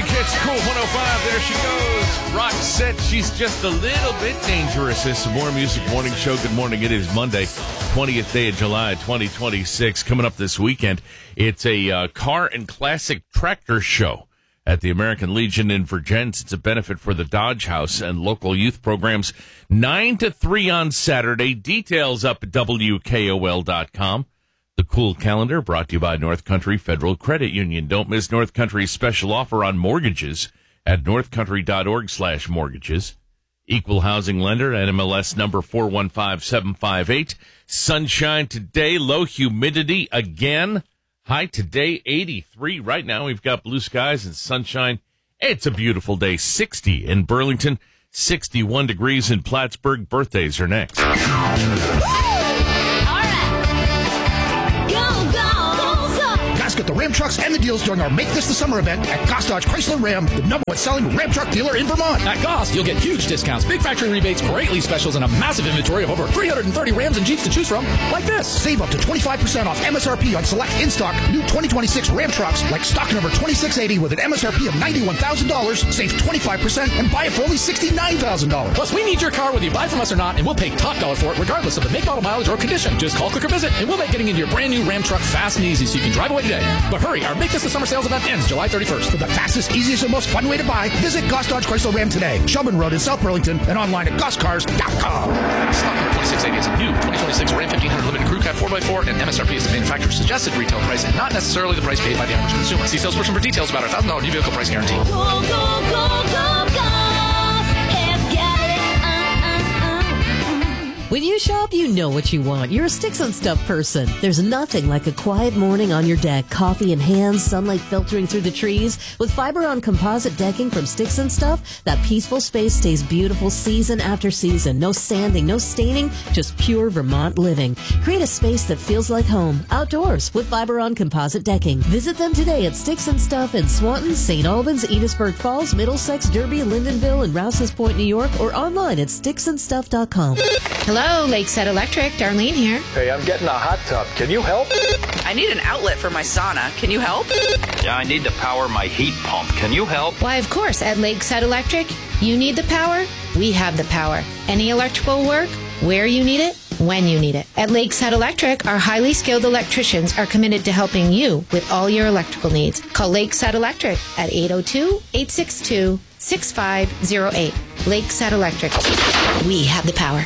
Big Hits, Cool 105. There she goes. Roxette, she's just a little bit dangerous. It's the More Music Morning Show. Good morning. It is Monday, 20th day of July, 2026. Coming up this weekend, it's a car and classic tractor show at the American Legion in Virginia. It's a benefit for the Dodge House and local youth programs. 9 to 3 on Saturday. Details up at WKOL.com. The Cool Calendar brought to you by North Country Federal Credit Union. Don't miss North Country's special offer on mortgages at northcountry.org/mortgages. Equal housing lender, NMLS number 415758. Sunshine today, low humidity again. High today, 83. Right now we've got blue skies and sunshine. It's a beautiful day. 60 in Burlington, 61 degrees in Plattsburgh. Birthdays are next. Get the Ram trucks and the deals during our Make This the Summer event at Goss Dodge Chrysler Ram, the number one selling Ram truck dealer in Vermont. At Goss, you'll get huge discounts, big factory rebates, great lease specials, and a massive inventory of over 330 Rams and Jeeps to choose from, like this. Save up to 25% off MSRP on select in-stock new 2026 Ram trucks, like stock number 2680 with an MSRP of $91,000. Save 25% and buy it for only $69,000. Plus, we need your car whether you buy from us or not, and we'll pay top dollar for it regardless of the make, model, mileage, or condition. Just call, click, or visit, and we'll make getting into your brand new Ram truck fast and easy so you can drive away today. But hurry, our Make This the Summer sales event ends July 31st. For the fastest, easiest, and most fun way to buy, visit Goss Dodge Chrysler Ram today. Shelburne Road in South Burlington and online at gosscars.com. Stock number 2680 is a new 2026 Ram 1500 Limited Crew Cab 4x4, and MSRP is the manufacturer's suggested retail price and not necessarily the price paid by the average consumer. See salesperson for details about our $1,000 new vehicle price guarantee. Go, go, go, go, go. Let's get it. When you shop, you know what you want. You're a Sticks and Stuff person. There's nothing like a quiet morning on your deck, coffee in hand, sunlight filtering through the trees. With Fiberon composite decking from Sticks and Stuff, that peaceful space stays beautiful season after season. No sanding, no staining, just pure Vermont living. Create a space that feels like home, outdoors, with Fiberon composite decking. Visit them today at Sticks and Stuff in Swanton, St. Albans, Enosburg Falls, Middlesex, Derby, Lindenville, and Rouse's Point, New York, or online at sticksandstuff.com. Hello, Lakeside Electric. Darlene here. Hey, I'm getting a hot tub. Can you help? I need an outlet for my sauna. Can you help? Yeah, I need to power my heat pump. Can you help? Why, of course, at Lakeside Electric. You need the power, we have the power. Any electrical work, where you need it, when you need it. At Lakeside Electric, our highly skilled electricians are committed to helping you with all your electrical needs. Call Lakeside Electric at 802-862-6508. Lakeside Electric. We have the power.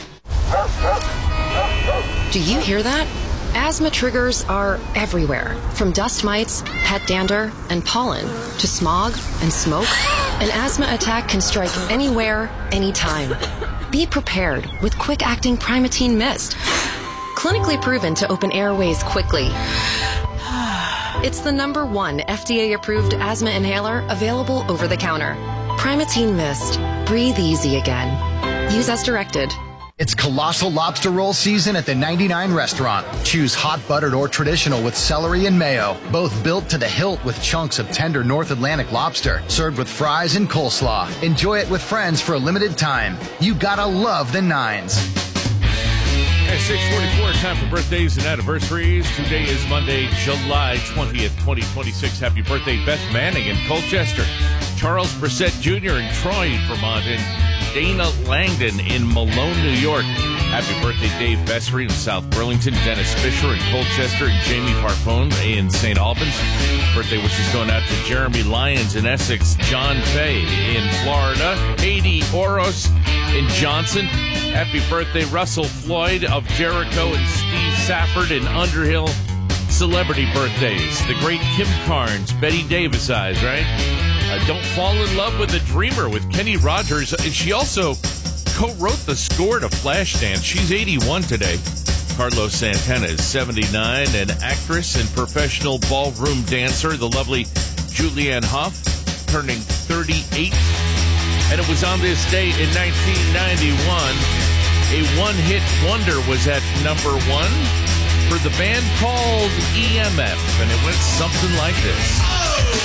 Do you hear that? Asthma triggers are everywhere, from dust mites, pet dander, and pollen, to smog and smoke. An asthma attack can strike anywhere, anytime. Be prepared with quick-acting Primatene Mist. Clinically proven to open airways quickly. It's the #1 FDA-approved asthma inhaler available over the counter. Primatene Mist. Breathe easy again. Use as directed. It's colossal lobster roll season at the 99 restaurant. Choose hot buttered or traditional with celery and mayo. Both built to the hilt with chunks of tender North Atlantic lobster. Served with fries and coleslaw. Enjoy it with friends for a limited time. You gotta love the Nines. At 6:44, time for birthdays and anniversaries. Today is Monday, July 20th, 2026. Happy birthday, Beth Manning in Colchester. Charles Brissett Jr. in Troy, Vermont. And Dana Langdon in Malone, New York. Happy birthday, Dave Bessery in South Burlington, Dennis Fisher in Colchester, and Jamie Farfone in St. Albans. Birthday wishes going out to Jeremy Lyons in Essex, John Fay in Florida, Haiti Oros in Johnson. Happy birthday, Russell Floyd of Jericho and Steve Safford in Underhill. Celebrity birthdays, the great Kim Carnes, Betty Davis eyes, right? Don't Fall in Love with a Dreamer with Kenny Rogers. And she also co-wrote the score to Flashdance. She's 81 today. Carlos Santana is 79. An actress and professional ballroom dancer, the lovely Julianne Hough, turning 38. And it was on this day in 1991, a one-hit wonder was at #1 for the band called EMF. And it went something like this.